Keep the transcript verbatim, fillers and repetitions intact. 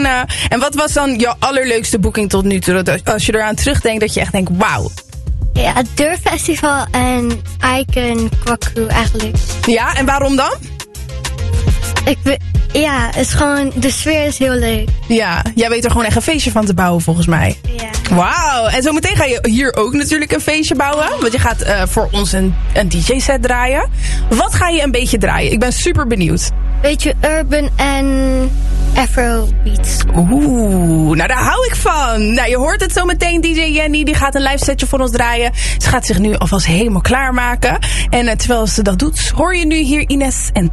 kennen. En wat was dan jouw allerleukste boeking tot nu toe? Dat als je eraan terugdenkt, dat je echt denkt, wauw. Ja, het Durfestival en Icon Kwaku eigenlijk. Ja, en waarom dan? Ik we- ja, het is gewoon, de sfeer is heel leuk. Ja, jij weet er gewoon echt een feestje van te bouwen volgens mij. Ja. Wauw, en zometeen ga je hier ook natuurlijk een feestje bouwen. Want je gaat uh, voor ons een, een D J-set draaien. Wat ga je een beetje draaien? Ik ben super benieuwd. Beetje urban en afrobeats. Oeh, nou daar hou ik van. Nou, je hoort het zo meteen. D J Jenny die gaat een live setje voor ons draaien. Ze gaat zich nu alvast helemaal klaarmaken. En uh, terwijl ze dat doet, hoor je nu hier Ines en